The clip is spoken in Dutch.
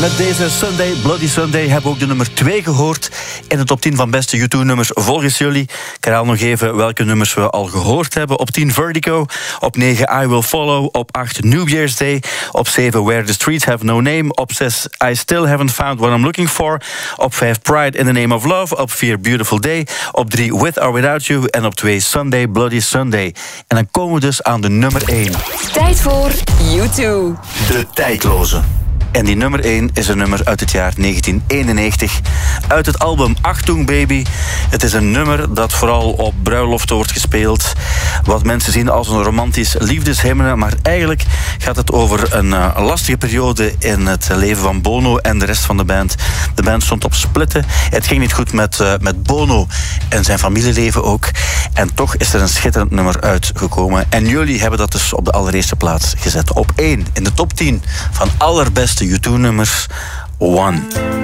Met deze Sunday, Bloody Sunday, hebben we ook de nummer 2 gehoord in de top 10 van beste U2-nummers volgens jullie. Ik herhaal nog even welke nummers we al gehoord hebben. Op 10 Vertigo, op 9 I Will Follow, op 8 New Year's Day, op 7 Where the Streets Have No Name, op 6 I Still Haven't Found What I'm Looking For, op 5 Pride in the Name of Love, op 4 Beautiful Day, op 3 With or Without You en op 2 Sunday, Bloody Sunday. En dan komen we dus aan de nummer 1. Tijd voor U2. De tijdloze. En die nummer 1 is een nummer uit het jaar 1991. Uit het album Achtung Baby. Het is een nummer dat vooral op bruiloften wordt gespeeld. Wat mensen zien als een romantisch liefdeshymne. Maar eigenlijk gaat het over een lastige periode in het leven van Bono en de rest van de band. De band stond op splitten. Het ging niet goed met Bono en zijn familieleven ook. En toch is er een schitterend nummer uitgekomen. En jullie hebben dat dus op de allereerste plaats gezet. Op 1 in de top 10 van allerbeste U2-nummers, One.